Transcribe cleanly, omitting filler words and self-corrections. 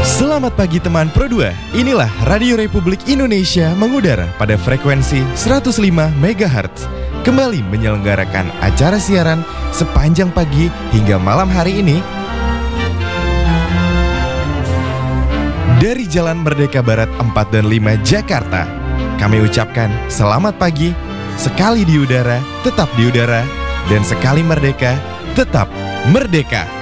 Selamat pagi teman Pro 2. Inilah Radio Republik Indonesia mengudara pada frekuensi 105 MHz. Kembali menyelenggarakan acara siaran sepanjang pagi hingga malam hari ini dari Jalan Merdeka Barat 4 dan 5 Jakarta. Kami ucapkan selamat pagi, sekali di udara, tetap di udara, dan sekali merdeka, tetap merdeka.